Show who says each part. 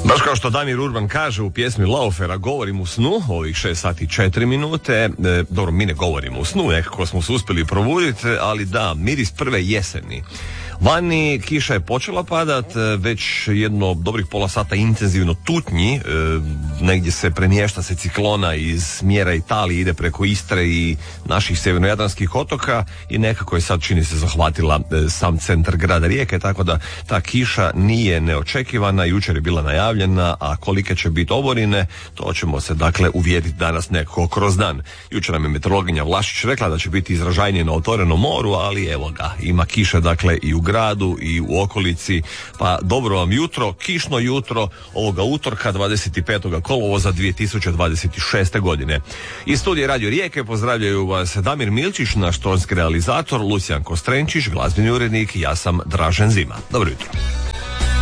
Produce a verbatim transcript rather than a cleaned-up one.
Speaker 1: Baš kao što Damir Urban kaže u pjesmi Laufera, govorim u snu, ovih šest sati i četiri minute, e, dobro, mi ne govorimo u snu, nekako smo se uspjeli probuditi, ali da, miris prve jeseni. Vani kiša je počela padat, već jedno dobrih pola sata intenzivno tutnji, e, negdje se premješta se ciklona iz smjera Italije, ide preko Istre i naših sjevernojadranskih otoka i nekako je sad, čini se, zahvatila e, sam centar grada Rijeke, tako da ta kiša nije neočekivana, jučer je bila najavljena, a kolike će biti oborine, to ćemo se dakle uvjeriti danas nekako kroz dan. Jučer nam je meteorologinja Vlašić rekla da će biti izražajnije na otvorenom moru, ali evo ga, ima kiše dakle i u gradu i u okolici, pa dobro vam jutro, kišno jutro ovoga utorka dvadeset petog kolovoza dvije tisuće dvadeset šeste. godine. Iz studija Radio Rijeke pozdravljaju vas Damir Milčić, naš tonski realizator, Lucijan Kostrenčić, glazbeni urednik, ja sam Dražen Zima. Dobro jutro.